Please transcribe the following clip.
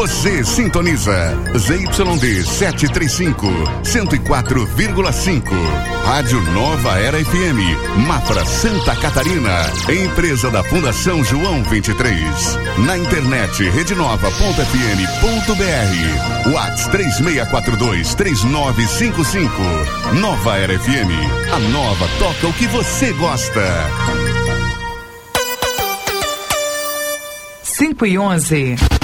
Você sintoniza ZYD 735, 104,5. Rádio Nova Era FM, Mafra, Santa Catarina. Empresa da Fundação João 23. Na internet redenova.fm.br. WhatsApp 3642-3955. Nova Era FM. A nova toca o que você gosta. 5:11.